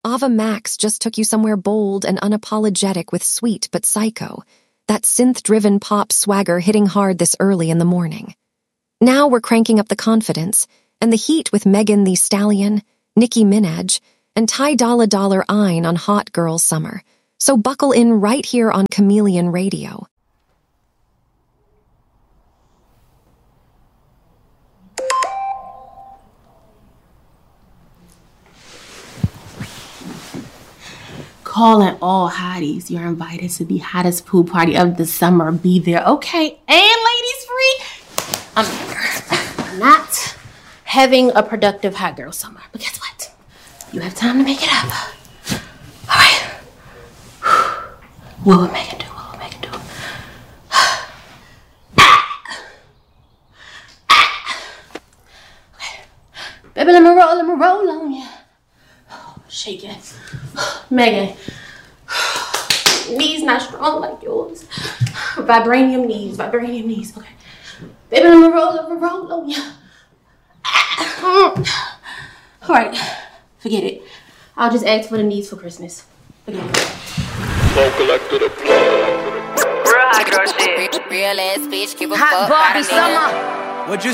Ava Max just took you somewhere bold and unapologetic with Sweet But Psycho, that synth-driven pop swagger hitting hard this early in the morning. Now we're cranking up the confidence and the heat with Megan Thee Stallion, Nicki Minaj, and Ty Dolla $ign on Hot Girl Summer. So buckle in right here on Chameleon Radio. Calling all hotties. You're invited to the hottest pool party of the summer. Be there, okay? And ladies free. I'm here. Not having a productive hot girl summer. But guess what? You have time to make it up. All right. What will Megan do? What will Megan do? Okay. Baby, let me roll on you. Shake it. Megan. Knees not strong like yours. Vibranium knees. Okay. Baby, let me roll on you. All right. Forget it. I'll just ask for the knees for Christmas. Forget it. Real hot girl shit. Real ass bitch, give a fuck. Hot Barbie summer. What you